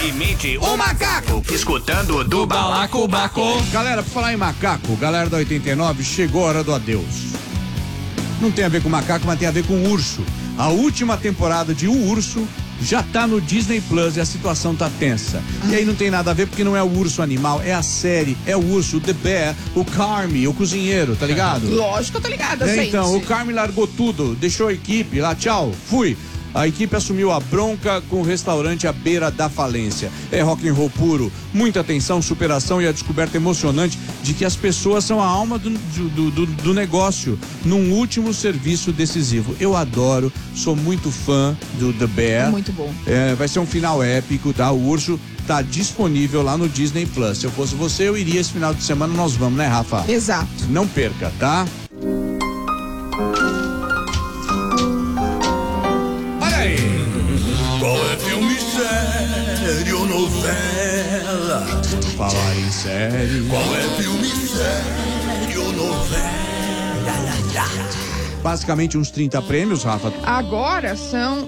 Imite o macaco, escutando do Balacobaco. Galera, por falar em macaco, galera da 89, chegou a hora do adeus. Não tem a ver com macaco, mas tem a ver com urso. A última temporada de O Urso já tá no Disney Plus e a situação tá tensa. E aí não tem nada a ver porque não é o urso animal, é a série, é o urso, o The Bear, o Carmy, o cozinheiro, tá ligado? Lógico, eu tô ligada, gente. Então, o Carmy largou tudo, deixou a equipe lá, tchau, fui. A equipe assumiu a bronca com o restaurante à beira da falência. É rock and roll puro, muita tensão, superação e a descoberta emocionante de que as pessoas são a alma do negócio, num último serviço decisivo. Eu adoro, sou muito fã do The Bear. É muito bom. Vai ser um final épico, tá? O Urso tá disponível lá no Disney Plus. Se eu fosse você, eu iria esse final de semana, nós vamos, né, Rafa? Exato. Não perca, tá? Qual é filme, série ou novela? Falar em série. Qual é filme, série ou novela? Basicamente uns 30 prêmios, Rafa. Agora são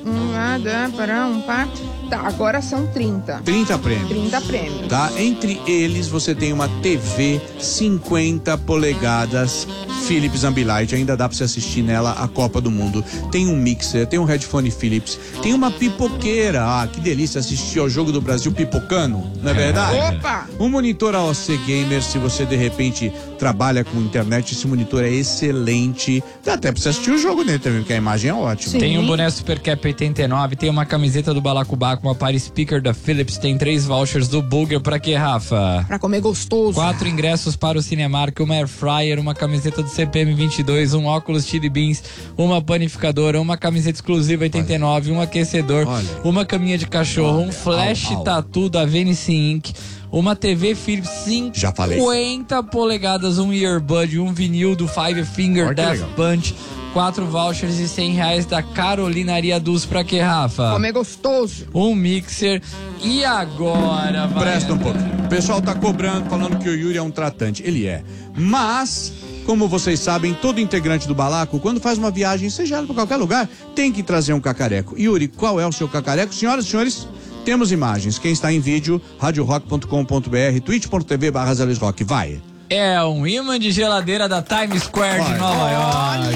agora são 30. 30 prêmios. 30 prêmios. Tá? Entre eles você tem uma TV 50 polegadas Philips Ambilight, ainda dá pra você assistir nela a Copa do Mundo. Tem um mixer, tem um headphone Philips, tem uma pipoqueira. Ah, que delícia assistir ao Jogo do Brasil pipocando, não é verdade? Opa! Um monitor AOC Gamer, se você de repente trabalha com internet, esse monitor é excelente. Dá até pra você assistir o jogo dele também, porque a imagem é ótima. Sim. Tem um boné Super Cap 89, tem uma camiseta do Balacobaco, uma par speaker da Philips, tem 3 vouchers do Burger. Pra quê, Rafa? Pra comer gostoso. 4 ingressos para o Cinemark, uma Air Fryer, uma camiseta do CPM 22, um óculos Chili Beans, uma panificadora, uma camiseta exclusiva 89, um aquecedor, uma caminha de cachorro, um flash tattoo da Venice Inc., uma TV Philips 50 polegadas, um earbud, um vinil do Five Finger Death Punch, 4 vouchers e R$100 da Carolinaria Dulce. Pra quê, Rafa? Comer gostoso. Um mixer. E agora, vai... Presta um pouquinho. O pessoal tá cobrando, falando que o Yuri é um tratante. Ele é. Mas, como vocês sabem, todo integrante do Balaco, quando faz uma viagem, seja ela pra qualquer lugar, tem que trazer um cacareco. Yuri, qual é o seu cacareco? Senhoras e senhores, temos imagens. Quem está em vídeo, radiorock.com.br, twitch.tv/ZelisRock. Vai. É um imã de geladeira da Times Square de Nova York.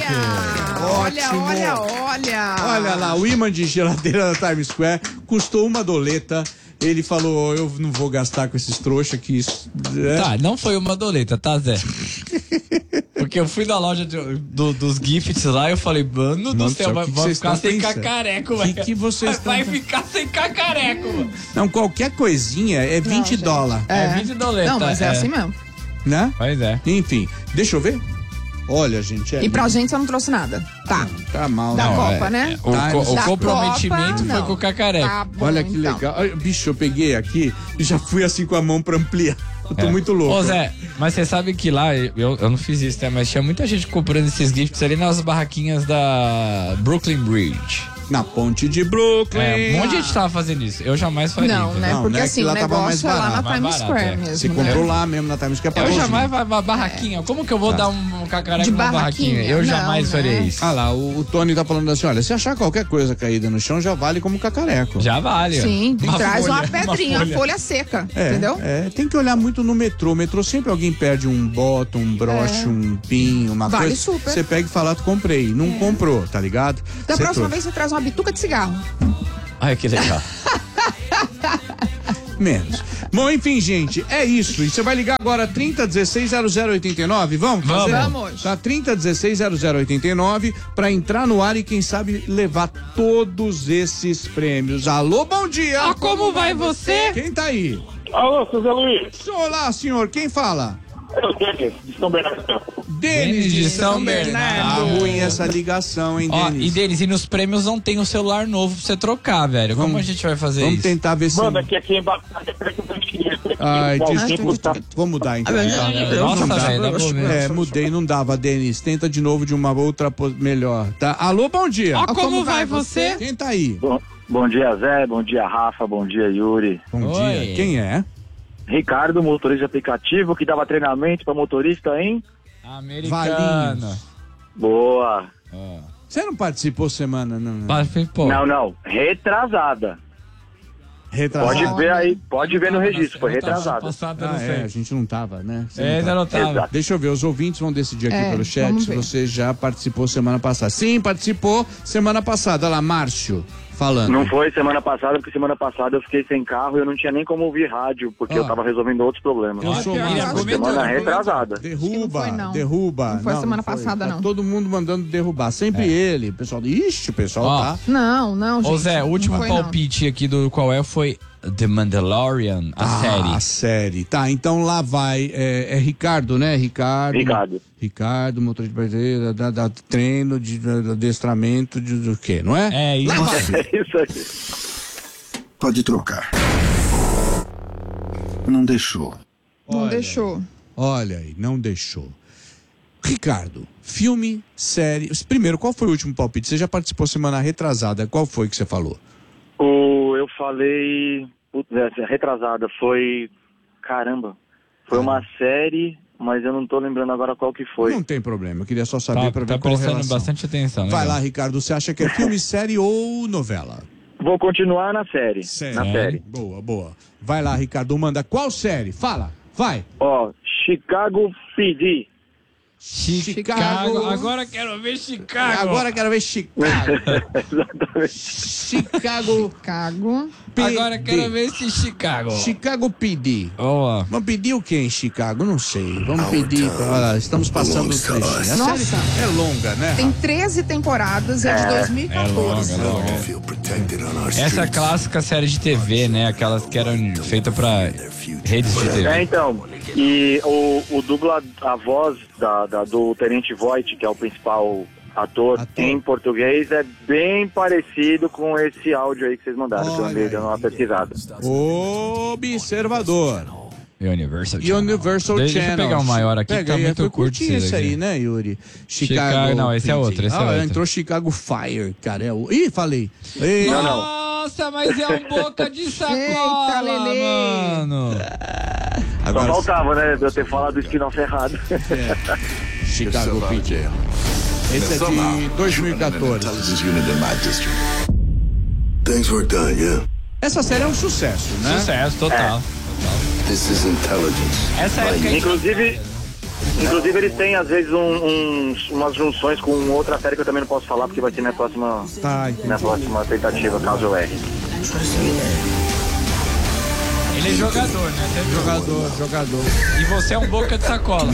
Olha lá, o imã de geladeira da Times Square custou uma doleta. Ele falou, eu não vou gastar com esses trouxa que isso... Tá, não foi uma doleta, tá, Zé? Porque eu fui na loja dos gifts lá e eu falei, mano do céu, vai ficar sem cacareco, velho. Que vocês vai ficar sem cacareco, mano. Não, qualquer coisinha é $20. É 20 doletas. Não, mas é assim mesmo. Né? Pois é. Enfim, deixa eu ver. Olha, gente. E pra gente você não trouxe nada. Tá. Tá mal. Da Copa, né? O comprometimento Copa, foi com o cacareco. Tá bom, Olha que então. legal. Olha, bicho, eu peguei aqui e já fui assim com a mão pra ampliar. Eu tô muito louco. Ô Zé, mas você sabe que lá, eu não fiz isso, né? Mas tinha muita gente comprando esses gifts ali nas barraquinhas da Brooklyn Bridge. Na ponte de Brooklyn. Um monte de gente tava fazendo isso. Eu jamais faria. Não, né? Não, Porque né? assim, Que o lá tava mais negócio é lá barato. na Mais Times barato, Square é. Você mesmo, né? comprou lá mesmo na Times Square. Eu jamais vai barraquinha. Como que eu vou dar um cacareco De numa barraquinha? barraquinha? Eu Não, jamais faria né? isso. Ah lá, o Tony tá falando assim, olha, se achar qualquer coisa caída no chão, já vale como cacareco. Já vale. Sim, Uma traz folha, uma pedrinha, uma folha seca, entendeu? Tem que olhar muito no metrô. Metrô sempre alguém perde um bottom, um broche, um pin, uma Vale coisa. super. Você pega e fala, comprei. Não comprou, tá ligado? Da Cê próxima trouxe. vez você traz uma bituca de cigarro. Ai, que legal. Menos. Bom, enfim, gente, é isso. E você vai ligar agora 3016-0089. Vamos fazer? Vamos. Tá, 3016-0089 pra entrar no ar e quem sabe levar todos esses prêmios. Alô, bom dia! Ah, como vai você? Quem tá aí? Alô, seu Zé Luiz. Olá, senhor, quem fala? É o Denis, de São Bernardo. Denis de São Bernardo. Tá ruim essa ligação, hein, Ó, Denis? e Denis, e nos prêmios não tem um celular novo pra você trocar, velho. Como a gente vai fazer Vamos isso? tentar ver se... Manda aqui embaixo. Ai, desculpa. Vamos mudar, então. Nossa, Não dá. velho, dá bom mesmo. Mudei, não dava, Denis. Tenta de novo de uma outra melhor, tá? Alô, bom dia. Ó, como vai você? Quem tá aí? Bom dia, Zé. Bom dia, Rafa. Bom dia, Yuri. Bom Oi. dia. Quem é? Ricardo, motorista de aplicativo, que dava treinamento para motorista, hein? Americano. Valinhos. Boa. Você não participou semana, não? Né? Participou. Não. Retrasada. Retrasado. Pode ver aí, pode ver no registro, foi retrasado. Passado, eu não Ah, sei. a gente não tava, né? Você Ainda não tava. Exato. Deixa eu ver, os ouvintes vão decidir aqui pelo chat vamos se ver. você já participou semana passada. Sim, participou semana passada. Olha lá, Márcio falando. Não foi semana passada, porque semana passada eu fiquei sem carro e eu não tinha nem como ouvir rádio, porque eu tava resolvendo outros problemas. Eu sou Ele Márcio. comentou, Semana ele retrasada. Derruba, Acho que não foi, não. derruba. Não foi semana passada, Tá não. todo mundo mandando derrubar. Sempre ele. O pessoal, ixi, o pessoal Ó. tá. Não, gente. Ô Zé, o não último foi, não. palpite aqui do qual foi The Mandalorian, a série. A série. Tá, então lá vai. É Ricardo, né? Ricardo. Ricardo, motor de brasileira, da treino, de adestramento, do quê, não é? É isso. Lá vai. É isso aí. Pode trocar. Não deixou. Não deixou. Olha aí, não deixou. Ricardo, filme, série. Primeiro, qual foi o último palpite? Você já participou semana retrasada. Qual foi que você falou? Eu falei. Putz, retrasada, foi. Caramba. Foi uma série, mas eu não tô lembrando agora qual que foi. Não tem problema, eu queria só saber pra ver Tá qual prestando relação. bastante atenção. Vai legal. lá, Ricardo, você acha que é filme, série ou novela? Vou continuar na série. Na série. Boa, boa. Vai lá, Ricardo, manda qual série? Fala, vai. Ó, Chicago PD. Chicago. Agora quero ver Chicago. Agora quero ver Chicago. Exatamente. Chicago Chicago. PD. Agora quero ver esse Chicago. Chicago PD. Ó. Vamos pedir o que em Chicago? Não sei. Vamos pedir. Olha lá, estamos passando o trechinho. A Nossa. série é longa, né? Tem 13 temporadas, é de 2014. É longa. Feel protected on our Essa streets. clássica série de TV, né? Aquelas que eram feitas pra redes de TV. Então, e a voz do Tenente Voight, que é o principal ator em português, é bem parecido com esse áudio aí que vocês mandaram, que eu andei dando uma pesquisada. Observador. Universal Channel. Universal Deixa eu Channel. pegar o maior aqui, que tá Pega aí, muito foi curto curtinho esse esse aí, daqui. né, Yuri? Chicago, não, esse é PD. outro, esse é outro. Entrou Chicago Fire, cara. Ih, falei. Ei, Nossa, mas é um boca de sacola, Eita, Lelê. mano. Só Agora, faltava, né, de eu ter falado o spin-off errado. Chicago PD. Esse é de 2014. Intelligence unit in my district. Things were done, yeah. Essa série é um sucesso, né? Sucesso, total. This is intelligence. Essa época aí. Inclusive eles têm, às vezes, umas junções com outra série que eu também não posso falar, porque vai ser minha próxima tentativa, caso eu erre. Ele é jogador, né? Você é Jogador. E você é um boca de sacola.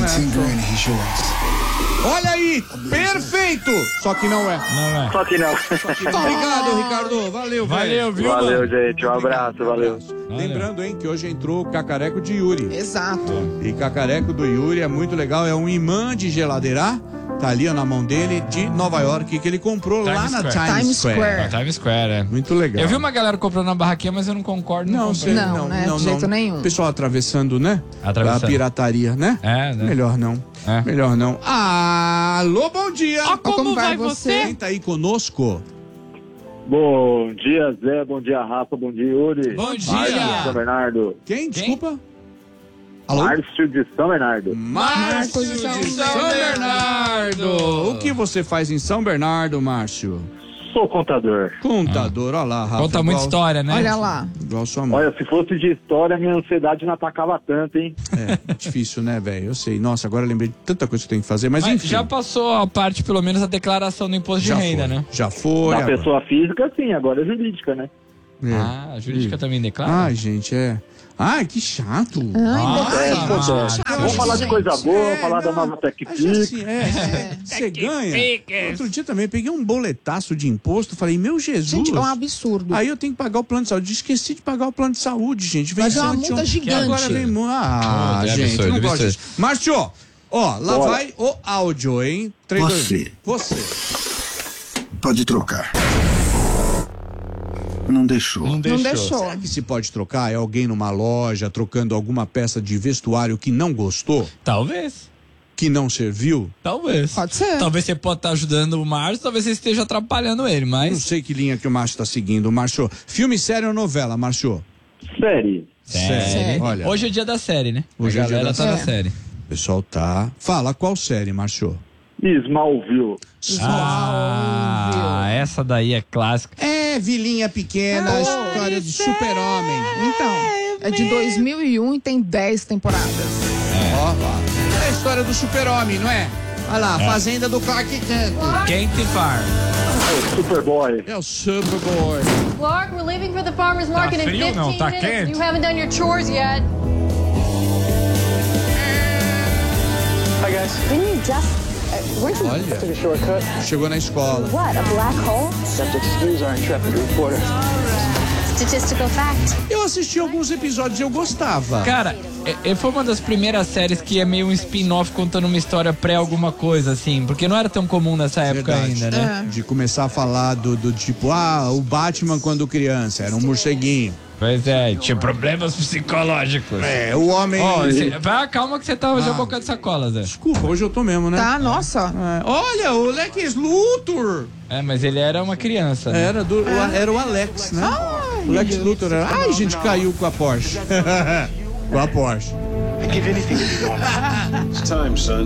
Olha aí, perfeito! Só que não é. Não é? Só que não. Obrigado, Ricardo. Valeu, Valeu, viu, Valeu, mano? gente. Um abraço, valeu. Lembrando, hein, que hoje entrou o cacareco de Yuri. Exato. E cacareco do Yuri é muito legal, é um imã de geladeira, tá ali ó, na mão dele, de Nova York, que ele comprou lá na Times Square. Na Times Square, é. Muito legal. Eu vi uma galera comprando na barraquinha, mas eu não concordo. Não, comprei. sei, Não, né, de jeito nenhum. Pessoal atravessando, né? Atravessando. A pirataria, né? É, né? Melhor não. É. Melhor não. Alô, bom dia! Ó, Como vai você? Quem tá aí conosco? Bom dia, Zé. Bom dia, Rafa. Bom dia, Yuri. Bom Márcio de São dia! Bernardo. Quem? Desculpa? Alô? Márcio de São Bernardo. Márcio de São Bernardo! O que você faz em São Bernardo, Márcio? Sou contador. Contador, olha lá, Rafa. Conta muita igual- história, né? Olha lá. Igual sua mãe. Olha, se fosse de história, minha ansiedade não atacava tanto, hein? É, difícil, né, velho? Eu sei. Nossa, agora eu lembrei de tanta coisa que eu tenho que fazer, mas Mas enfim. já passou a parte, pelo menos, a declaração do imposto Já de renda, foi. né? Já foi. Da agora- pessoa física, sim. Agora é jurídica, né? É. Ah, a jurídica também declara? Ai, gente, é. Ai, que chato. Vamos falar de coisa boa, falar da nova Mas TechPix. assim, você ganha. Outro dia também peguei um boletaço de imposto, falei, meu Jesus. Gente, é um absurdo. Aí eu tenho que pagar o plano de saúde. Esqueci de pagar o plano de saúde, gente. Mas é uma Venceu multa anteontem. gigante. Agora vem. Ah, Oh, é gente, absurdo, não gosto absurdo. disso. Márcio, ó, lá Bora. vai o áudio, hein? 3, 2, Você. Você. Pode trocar. Não deixou. Não deixou. Será que se pode trocar? É alguém numa loja trocando alguma peça de vestuário que não gostou? Talvez. Que não serviu? Talvez. Pode ser. Talvez você pode estar ajudando o Márcio, talvez você esteja atrapalhando ele, Não mas... sei que linha que o Márcio tá seguindo. Márcio, filme, série ou novela, Márcio? Série. Série. Olha, Hoje é dia da série, né? Hoje é a dia galera da tá na série. série. o pessoal tá... Fala, qual série, Márcio? Smallville. Ah, essa daí é clássica. É é Vilinha Pequena, a história do super-homem. Então, é de 2001 e tem 10 temporadas. É a história do super-homem, não é? Olha lá, Fazenda do Clark Kent. Quente Farm. Superboy. É o Superboy. Clark, we're leaving for the farmer's market in frio, 15 não, tá minutes. quente. You haven't done your chores yet. Hi guys. Didn't you just... weren't you... Olha, Took a shortcut. chegou na escola. What, a black hole? Have to excuse our intrepid reporter. Statistical fact. Eu assisti alguns episódios e eu gostava. Cara, foi uma das primeiras séries que é meio um spin-off contando uma história pré alguma coisa, assim. Porque não era tão comum nessa época Verdade. ainda, né? De começar a falar do tipo, o Batman quando criança, era um morceguinho. Pois é, tinha problemas psicológicos. É, o homem... Calma que você tá hoje a boca de sacola, Zé. Desculpa, hoje eu tô mesmo, né? Tá, nossa. Olha, o Lex Luthor. É, mas ele era uma criança, né? Era o Alex, né? O Lex Luthor era... Ai, gente, caiu com a Porsche. Com a Porsche. I'd give anything to be gone. It's time, son.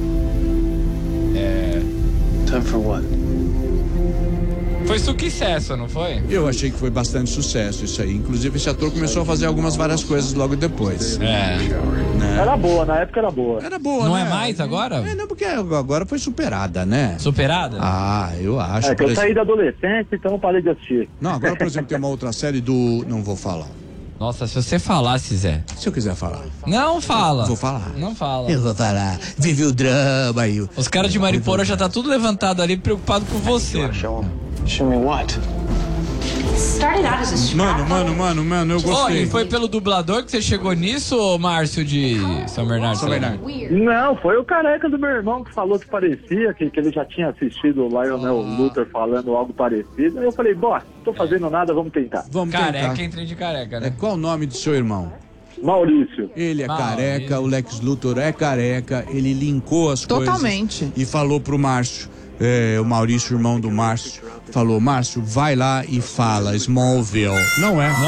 Time for what? Foi sucesso, não foi? Eu achei que foi bastante sucesso isso aí. Inclusive, esse ator começou a fazer várias coisas logo depois. Era boa, na época era boa. Era boa, Não né? é mais agora? Não, porque agora foi superada, né? Superada? Ah, eu acho. É que eu saí da adolescência, então eu parei de assistir. Não, agora, por exemplo, tem uma outra série do... Não vou falar. Nossa, se você falasse, Zé. Se eu quiser falar. Não fala. Vou falar. Não fala. Eu vou falar. Vive o drama aí. Os caras de Mariporã já tá tudo levantado ali, preocupado com você. Show him. Show me what? Started out as a scrap. Mano, eu Ô, gostei. e foi pelo dublador que você chegou nisso, ô Márcio de São Bernardo? São Bernardo. Não, foi o careca do meu irmão que falou que parecia, que ele já tinha assistido o Lionel Luthor falando algo parecido. Aí eu falei, não tô fazendo nada, vamos tentar. Vamos Careca, tentar. entrei de careca, É, né? qual o nome do seu irmão? Maurício. Ele é Maurício. careca, o Lex Luthor é careca, ele linkou as Totalmente. coisas e falou pro Márcio, o Maurício, irmão do Márcio, falou, Márcio, vai lá e fala Smallville. Não é.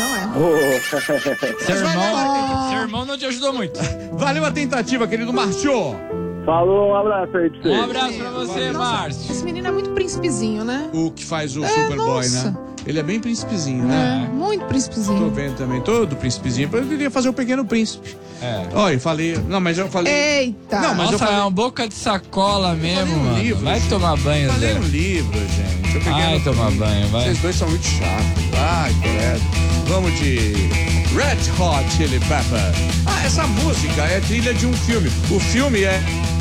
Seu irmão não te ajudou muito. Valeu a tentativa, querido Márcio. Falou, um abraço aí pra você. Um abraço pra você, Márcio. Esse menino é muito príncipezinho, né? O que faz o Superboy, nossa. né? Ele é bem príncipezinho, né? Muito Tô príncipezinho. vendo também, todo príncipezinho. Eu queria fazer o Pequeno Príncipe. É. Olha, eu falei... Não, mas eu falei... Eita. Não, mas eu Nossa, falei- é uma boca de sacola mesmo, falei um mano. livro, Vai gente. tomar banho, Falei Zé. um livro, gente. O Pequeno Vai tomar Príncipe. banho, vai. Vocês dois são muito chatos. Ai, credo. Vamos de Red Hot Chili Pepper. Essa música é trilha de um filme. O filme é